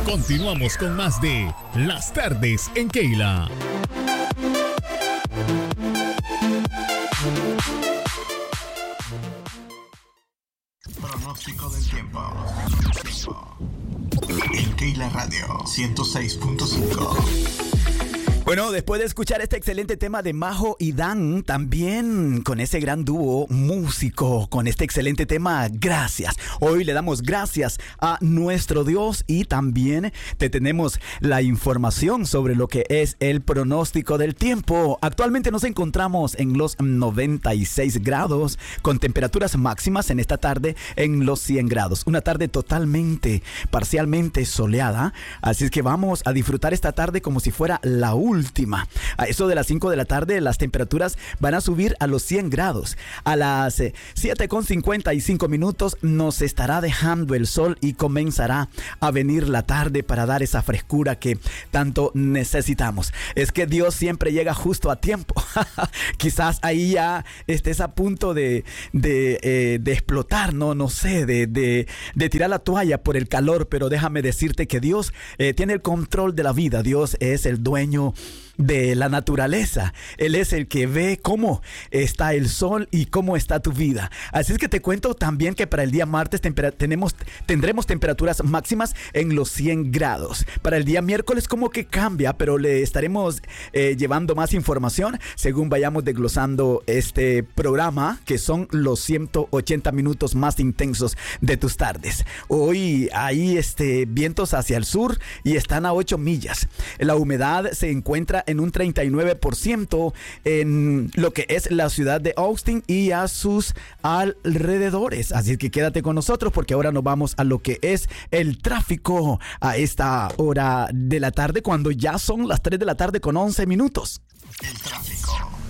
Continuamos con más de Las Tardes en Keila. Pronóstico del tiempo. En Keila Radio 106.5. Bueno, después de escuchar este excelente tema de Majo y Dan, también con ese gran dúo músico, con este excelente tema, gracias. Hoy le damos gracias a nuestro Dios y también te tenemos la información sobre lo que es el pronóstico del tiempo. Actualmente nos encontramos en los 96 grados, con temperaturas máximas en esta tarde en los 100 grados. Una tarde totalmente, parcialmente soleada, así es que vamos a disfrutar esta tarde como si fuera la última. A eso de las 5 de la tarde las temperaturas van a subir a los 100 grados. A las 7:55 minutos nos estará dejando el sol y comenzará a venir la tarde para dar esa frescura que tanto necesitamos. Es que Dios siempre llega justo a tiempo. Quizás ahí ya estés a punto de explotar, no sé, de tirar la toalla por el calor, pero déjame decirte que Dios tiene el control de la vida. Dios es el dueño de la naturaleza. Él es el que ve cómo está el sol y cómo está tu vida. Así es que te cuento también que para el día martes tendremos temperaturas máximas en los 100 grados. Para el día miércoles como que cambia, pero le estaremos llevando más información según vayamos desglosando este programa, que son los 180 minutos más intensos de tus tardes. Hoy hay vientos hacia el sur y están a 8 millas. La humedad se encuentra en un 39% en lo que es la ciudad de Austin y a sus alrededores. Así que quédate con nosotros porque ahora nos vamos a lo que es el tráfico a esta hora de la tarde, cuando ya son las 3 de la tarde con 11 minutos. El tráfico.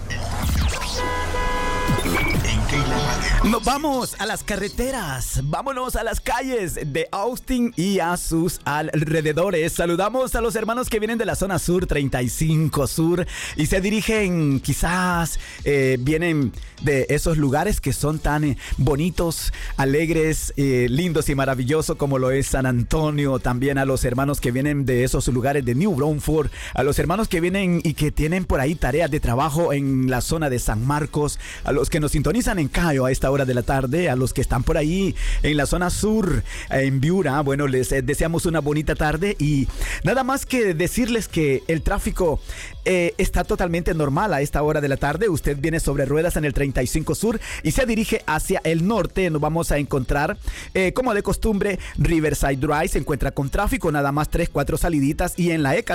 En Keila Radio. Nos vamos a las carreteras, vámonos a las calles de Austin y a sus alrededores. Saludamos a los hermanos que vienen de la zona sur, 35 sur, y se dirigen, quizás vienen de esos lugares que son tan bonitos, alegres, lindos y maravillosos como lo es San Antonio. También a los hermanos que vienen de esos lugares de New Braunford, a los hermanos que vienen y que tienen por ahí tareas de trabajo en la zona de San Marcos, a los que nos sintonizan en Cayo a esta hora de la tarde, a los que están por ahí en la zona sur, en Piura. Bueno, les deseamos una bonita tarde y nada más que decirles que el tráfico está totalmente normal a esta hora de la tarde. Usted viene sobre ruedas en el 35 sur y se dirige hacia el norte. Nos vamos a encontrar, como de costumbre, Riverside Drive se encuentra con tráfico, nada más 3-4 saliditas, y en la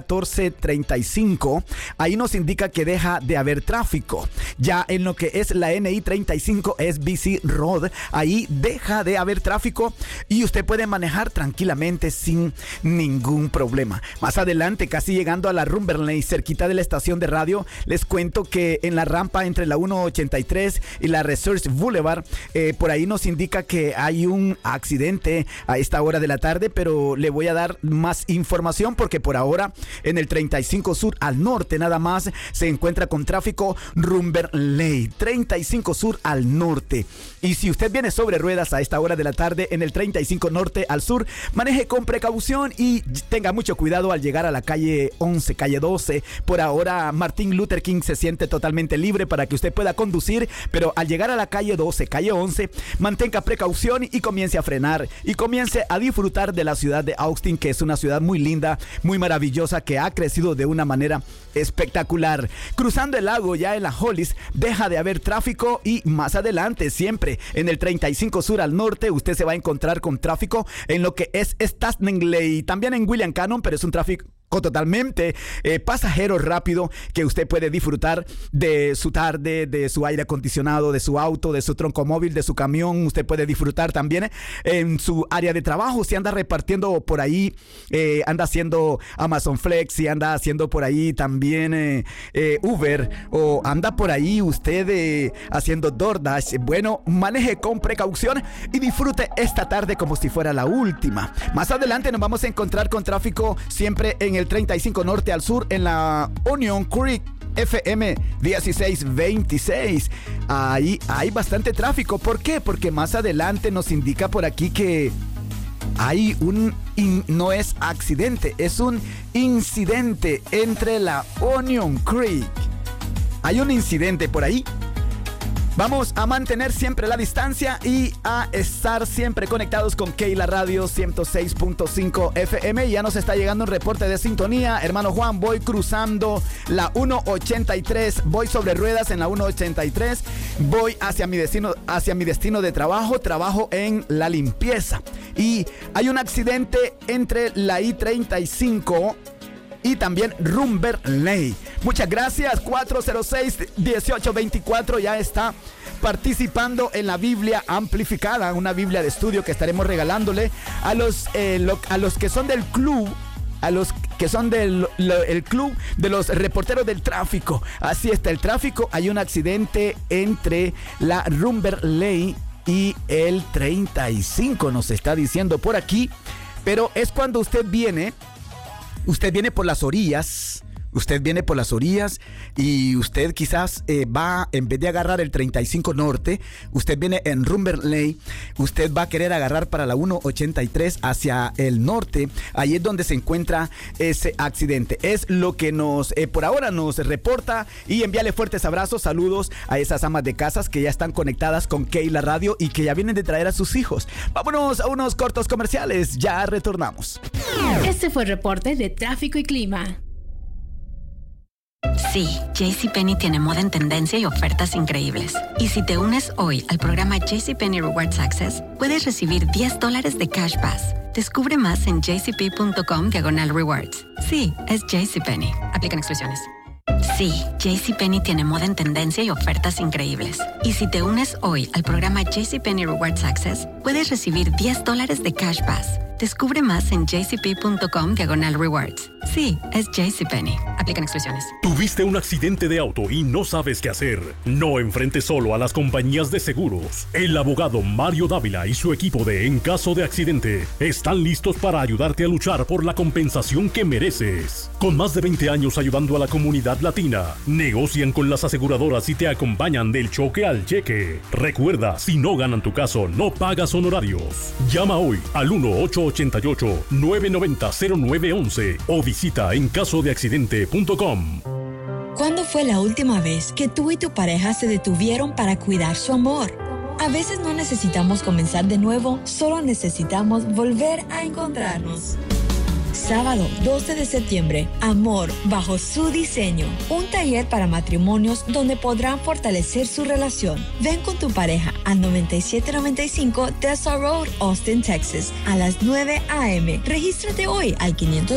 E1435 ahí nos indica que deja de haber tráfico. Ya en lo que es la NI 35 es BC Road, ahí deja de haber tráfico y usted puede manejar tranquilamente sin ningún problema. Más adelante, casi llegando a la Rumberley, cerquita de la estación de radio, les cuento que en la rampa entre la 183 y la Research Boulevard, por ahí nos indica que hay un accidente a esta hora de la tarde, pero le voy a dar más información porque por ahora en el 35 sur al norte nada más se encuentra con tráfico Rumberley, 35 sur al norte. Y si usted viene sobre ruedas a esta hora de la tarde en el 35 norte al sur, maneje con precaución y tenga mucho cuidado al llegar a la calle 11, calle 12. Por ahora Martin Luther King se siente totalmente libre para que usted pueda conducir, pero al llegar a la calle 12, calle 11, mantenga precaución y comience a frenar y comience a disfrutar de la ciudad de Austin, que es una ciudad muy linda, muy maravillosa, que ha crecido de una manera espectacular. Cruzando el lago ya en la Hollis deja de haber tráfico y más adelante, siempre en el 35 sur al norte, usted se va a encontrar con tráfico en lo que es Stastney, también en William Cannon, pero es un tráfico totalmente pasajero rápido que usted puede disfrutar de su tarde, de su aire acondicionado, de su auto, de su troncomóvil, de su camión. Usted puede disfrutar también en su área de trabajo. Si anda repartiendo por ahí, anda haciendo Amazon Flex, si anda haciendo por ahí también Uber, o anda por ahí usted haciendo DoorDash, bueno, maneje con precaución y disfrute esta tarde como si fuera la última. Más adelante nos vamos a encontrar con tráfico siempre en el 35 norte al sur en la Onion Creek FM 1626. Ahí hay bastante tráfico. ¿Por qué? Porque más adelante nos indica por aquí que hay no es accidente, es un incidente entre la Onion Creek. Hay un incidente por ahí. Vamos a mantener siempre la distancia y a estar siempre conectados con Keila Radio 106.5 FM. Ya nos está llegando un reporte de sintonía. Hermano Juan, voy cruzando la 183. Voy sobre ruedas en la 183. Voy hacia mi destino de trabajo. Trabajo en la limpieza. Y hay un accidente entre la I-35 y también Rumber Lane. Muchas gracias. 406-1824 ya está participando en la Biblia amplificada, una Biblia de estudio que estaremos regalándole a los que son del club, a los que son del el club de los reporteros del tráfico. Así está el tráfico. Hay un accidente entre la Rumber Lane y el 35, nos está diciendo por aquí. Pero es cuando usted viene por las orillas. Usted viene por las orillas y usted quizás va, en vez de agarrar el 35 norte, usted viene en Rumber Lane, usted va a querer agarrar para la 183 hacia el norte. Ahí es donde se encuentra ese accidente. Es lo que por ahora nos reporta, y envíale fuertes abrazos, saludos a esas amas de casas que ya están conectadas con Keila Radio y que ya vienen de traer a sus hijos. Vámonos a unos cortos comerciales, ya retornamos. Este fue el reporte de tráfico y clima. Sí, JCPenney tiene moda en tendencia y ofertas increíbles. Y si te unes hoy al programa JCPenney Rewards Access, puedes recibir $10 de Cash Pass. Descubre más en jcp.com/rewards. Sí, es JCPenney. Aplican exclusiones. Sí, JCPenney tiene moda en tendencia y ofertas increíbles. Y si te unes hoy al programa JCPenney Rewards Access, puedes recibir $10 de Cash Pass. Descubre más en jcp.com/rewards. Sí, es JCPenney. Aplican exclusiones. ¿Tuviste un accidente de auto y no sabes qué hacer? No enfrentes solo a las compañías de seguros. El abogado Mario Dávila y su equipo de En Caso de Accidente están listos para ayudarte a luchar por la compensación que mereces. Con más de 20 años ayudando a la comunidad latina, negocian con las aseguradoras y te acompañan del choque al cheque. Recuerda, si no ganan tu caso, no pagas honorarios. Llama hoy al 1-888-990-0911 o visita encasodeaccidente.com. ¿Cuándo fue la última vez que tú y tu pareja se detuvieron para cuidar su amor? A veces no necesitamos comenzar de nuevo, solo necesitamos volver a encontrarnos. Sábado 12 de septiembre, Amor bajo su diseño. Un taller para matrimonios donde podrán fortalecer su relación. Ven con tu pareja al 9795 Dessa Road, Austin, Texas, a las 9 a.m. Regístrate hoy al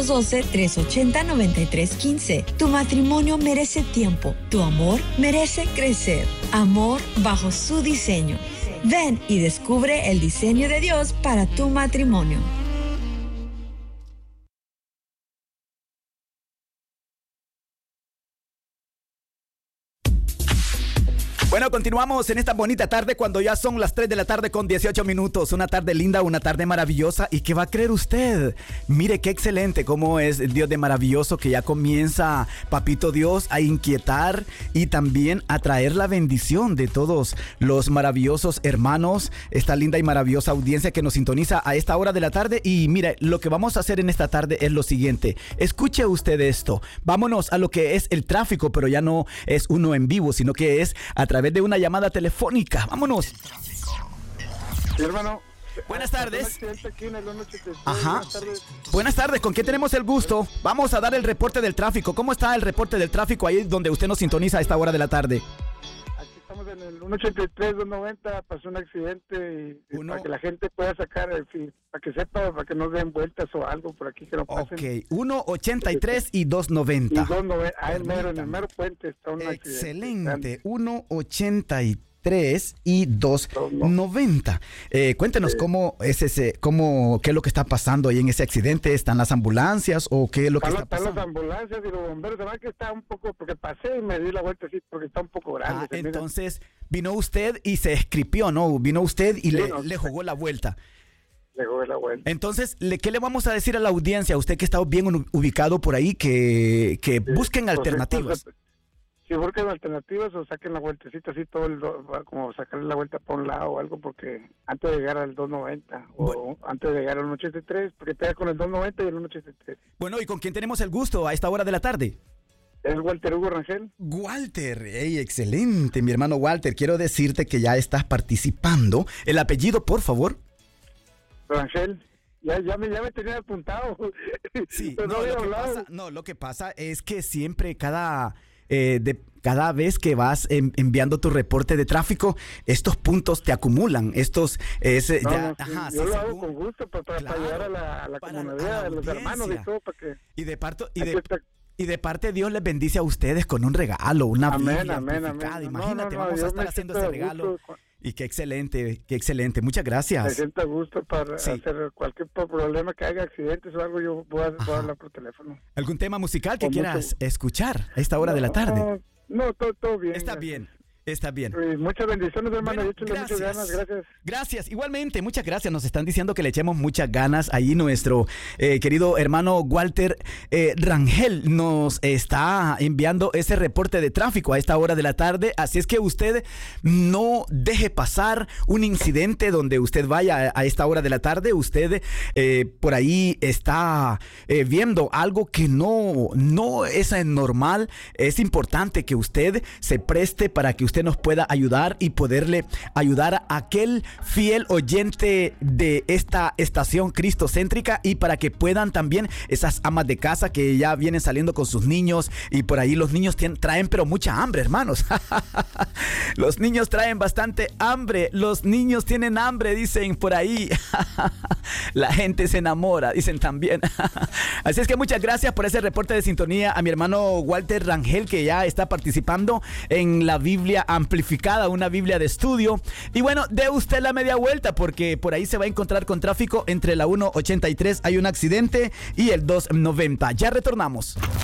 512-380-9315. Tu matrimonio merece tiempo. Tu amor merece crecer. Amor bajo su diseño. Ven y descubre el diseño de Dios para tu matrimonio. Bueno, continuamos en esta bonita tarde cuando ya son las 3 de la tarde con 18 minutos. Una tarde linda, una tarde maravillosa. ¿Y qué va a creer usted? Mire qué excelente cómo es el Dios de maravilloso, que ya comienza, Papito Dios, a inquietar y también a traer la bendición de todos los maravillosos hermanos, esta linda y maravillosa audiencia que nos sintoniza a esta hora de la tarde. Y mire, lo que vamos a hacer en esta tarde es lo siguiente. Escuche usted esto. Vámonos a lo que es el tráfico, pero ya no es uno en vivo, sino que es a través de una llamada telefónica. Vámonos. Sí, hermano. Buenas tardes. Aquí en el 183. Ajá. Buenas tardes. ¿Con quién tenemos el gusto? Vamos a dar el reporte del tráfico. ¿Cómo está el reporte del tráfico ahí donde usted nos sintoniza a esta hora de la tarde? Aquí estamos en el 183, 290. Pasó un accidente y para que la gente pueda sacar, para que sepa, para que no den vueltas o algo por aquí que no pasen. Ok, 183 y 290. Y 290. Ah, en el mero puente está un accidente. Excelente. 183 y 290. Cuéntenos cómo es qué es lo que está pasando ahí en ese accidente. ¿Están las ambulancias o qué es lo que está pasando? Están las ambulancias y los bomberos. Se va que está un poco, porque pasé y me di la vuelta así, porque está un poco grande. Entonces vino usted y se escripió, ¿no? Vino usted y le jugó la vuelta. Le jugué la vuelta. Entonces, ¿qué le vamos a decir a la audiencia? Usted que está bien ubicado por ahí, que busquen alternativas. Sí, si buscan alternativas o saquen la vueltecita así como sacarle la vuelta para un lado o algo, porque antes de llegar al 290 o antes de llegar al 183, porque pega con el 290 y el 183. Bueno, ¿y con quién tenemos el gusto a esta hora de la tarde? Es Walter Hugo Rangel. Walter, excelente, mi hermano Walter. Quiero decirte que ya estás participando. El apellido, por favor. Rangel. Ya me tenía apuntado. Sí, lo que pasa es que siempre cada vez que vas enviando tu reporte de tráfico, estos puntos te acumulan. Yo lo hago con gusto para ayudar a la comunidad, a los hermanos y todo, para que... Y de parte de Dios les bendice a ustedes con un regalo, una Biblia amén. Imagínate, vamos a estar haciendo ese regalo. Y qué excelente. Muchas gracias. Me siento a gusto para hacer cualquier problema que haya, accidentes o algo, yo voy a hablar por teléfono. ¿Algún tema musical que quieras escuchar a esta hora de la tarde? No, todo bien. Está bien. Muchas bendiciones, hermano. Bueno, muchas ganas, gracias. Gracias, igualmente, muchas gracias. Nos están diciendo que le echemos muchas ganas. Ahí nuestro querido hermano Walter Rangel nos está enviando ese reporte de tráfico a esta hora de la tarde. Así es que usted no deje pasar un incidente donde usted vaya a esta hora de la tarde. Usted por ahí está viendo algo que no es normal. Es importante que usted se preste para que usted nos pueda ayudar y poderle ayudar a aquel fiel oyente de esta estación cristocéntrica, y para que puedan también esas amas de casa que ya vienen saliendo con sus niños, y por ahí los niños traen pero mucha hambre, hermanos. Los niños traen bastante hambre, los niños tienen hambre, dicen por ahí. La gente se enamora, dicen también. Así es que muchas gracias por ese reporte de sintonía a mi hermano Walter Rangel, que ya está participando en la Biblia amplificada, una Biblia de estudio. Y bueno, dé usted la media vuelta, porque por ahí se va a encontrar con tráfico entre la 183, hay un accidente, y el 290. Ya retornamos.